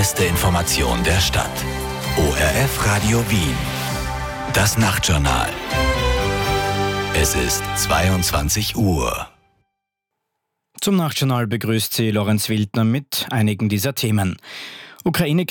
Beste Information der Stadt. ORF Radio Wien. Das Nachtjournal. Es ist 22 Uhr. Zum Nachtjournal begrüßt Sie Lorenz Wildner mit einigen dieser Themen. Ukraine